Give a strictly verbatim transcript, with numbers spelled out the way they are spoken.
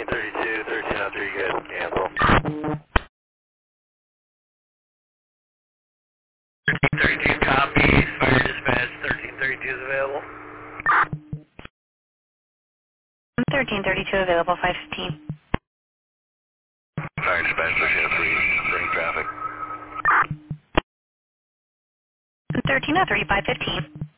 thirteen thirty-two, thirteen oh three, you guys can cancel. thirteen thirty-two copy, fire dispatch, thirteen thirty-two is available. thirteen thirty-two available, five fifteen. Fire dispatch, thirteen oh three, bring traffic. thirteen oh three, five fifteen.